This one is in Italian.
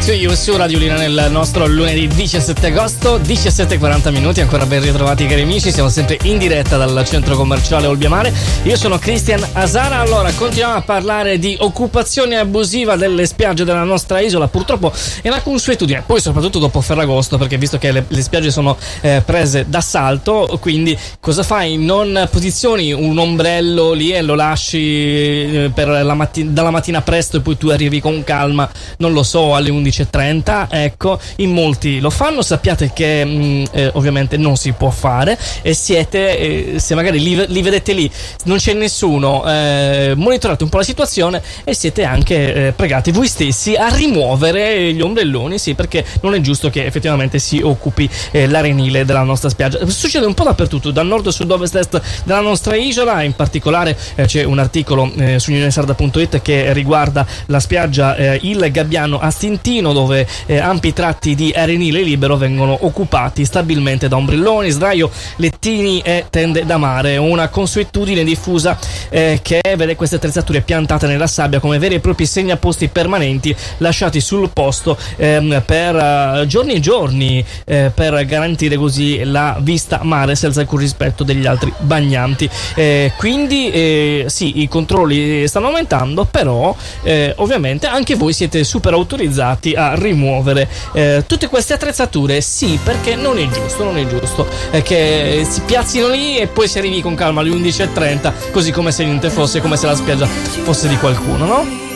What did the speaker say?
To You su Radio Lina nel nostro lunedì 17 agosto, 17:40 minuti. Ancora ben ritrovati cari amici, siamo sempre in diretta dal centro commerciale Olbiamare. Io sono Cristian Asara. Allora, continuiamo a parlare di occupazione abusiva delle spiagge della nostra isola. Purtroppo è una consuetudine, poi soprattutto dopo Ferragosto, perché visto che le spiagge sono prese d'assalto, quindi cosa fai? Non posizioni un ombrello lì e lo lasci per dalla mattina presto e poi tu arrivi con calma, non lo so, alle 11:30, ecco, in molti lo fanno. Sappiate che ovviamente non si può fare, e siete se magari li vedete lì, non c'è nessuno, monitorate un po' la situazione e siete anche pregati voi stessi a rimuovere gli ombrelloni, sì, perché non è giusto che effettivamente si occupi l'arenile della nostra spiaggia. Succede un po' dappertutto, dal nord, sud, ovest, est della nostra isola. In particolare c'è un articolo su unionesarda.it che riguarda la spiaggia Il Gabbiano a Stintino, dove ampi tratti di arenile libero vengono occupati stabilmente da ombrelloni, sdraio, lettini e tende da mare. Una consuetudine diffusa che vede queste attrezzature piantate nella sabbia come veri e propri segnaposti permanenti, lasciati sul posto per giorni e giorni, per garantire così la vista mare senza alcun rispetto degli altri bagnanti. Quindi sì, i controlli stanno aumentando, però ovviamente anche voi siete super autorizzati a rimuovere tutte queste attrezzature, sì, perché non è giusto che si piazzino lì e poi si arrivi con calma alle 11:30, così come se niente fosse, come se la spiaggia fosse di qualcuno, no?